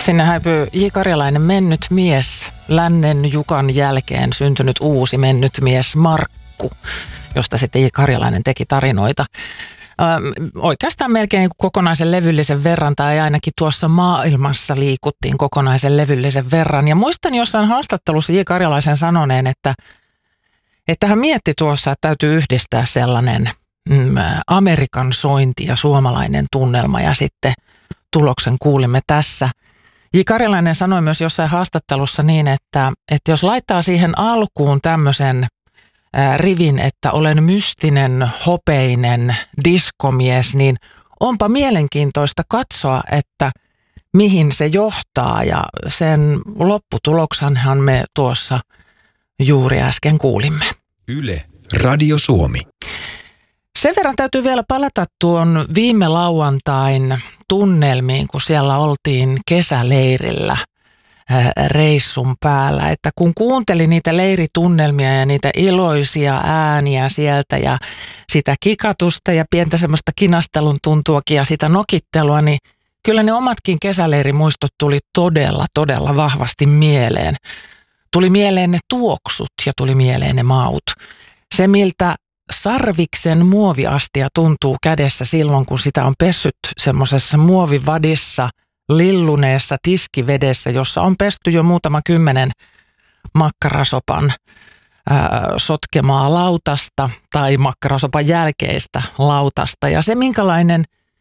Sinne häipyy J. Karjalainen mennyt mies, lännen Jukan jälkeen syntynyt uusi mennyt mies Markku, josta sitten J. Karjalainen teki tarinoita. Oikeastaan melkein kokonaisen levyllisen verran, tai ainakin tuossa maailmassa liikuttiin kokonaisen levyllisen verran. Ja muistan jossain haastattelussa J. Karjalaisen sanoneen, että hän mietti tuossa, että täytyy yhdistää sellainen Amerikan sointi ja suomalainen tunnelma, ja sitten tuloksen kuulimme tässä. J. Karjalainen sanoi myös jossain haastattelussa niin, että jos laittaa siihen alkuun tämmöisen rivin, että olen mystinen, hopeinen diskomies, niin onpa mielenkiintoista katsoa, että mihin se johtaa, ja sen lopputuloksenhan me tuossa juuri äsken kuulimme. Yle, Radio Suomi. Sen verran täytyy vielä palata tuon viime lauantain tunnelmiin, kun siellä oltiin kesäleirillä reissun päällä. Että kun kuuntelin niitä leiritunnelmia ja niitä iloisia ääniä sieltä ja sitä kikatusta ja pientä semmoista kinastelun tuntuakin ja sitä nokittelua, niin kyllä ne omatkin kesäleirimuistot tuli todella vahvasti mieleen. Tuli mieleen ne tuoksut ja tuli mieleen ne maut. Se, miltä sarviksen muoviastia tuntuu kädessä silloin, kun sitä on pessyt semmoisessa muovivadissa, lilluneessa tiskivedessä, jossa on pesty jo muutama 10 makkarasopan sotkemaa lautasta tai makkarasopan jälkeistä lautasta. Ja se, minkälainen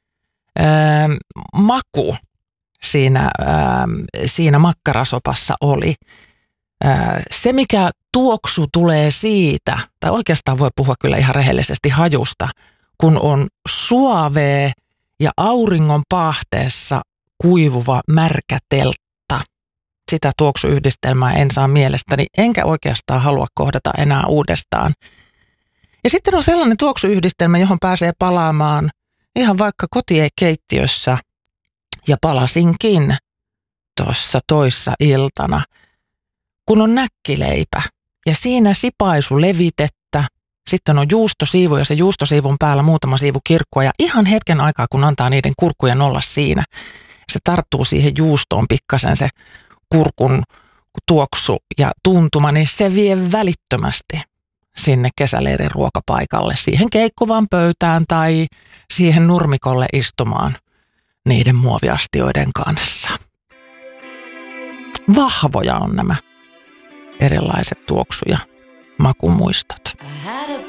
maku siinä makkarasopassa oli, se, mikä tuoksu tulee siitä, tai oikeastaan voi puhua kyllä ihan rehellisesti hajusta, kun on suavee ja auringon paahteessa kuivuva märkä teltta. Sitä tuoksuyhdistelmää en saa mielestäni, enkä oikeastaan halua kohdata enää uudestaan. Ja sitten on sellainen tuoksuyhdistelmä, johon pääsee palaamaan ihan vaikka kotikeittiössä, ja palasinkin tuossa toissa iltana, kun on näkkileipä ja siinä sipaisu levitettä, sitten on juustosiivu ja se juustosiivun päällä muutama siivu kirkkua ja ihan hetken aikaa, kun antaa niiden kurkkujen olla siinä, se tarttuu siihen juustoon pikkasen se kurkun tuoksu ja tuntuma, niin se vie välittömästi sinne kesäleirin ruokapaikalle, siihen keikkuvaan pöytään tai siihen nurmikolle istumaan niiden muoviastioiden kanssa. Vahvoja on nämä erilaiset tuoksu- ja makumuistot.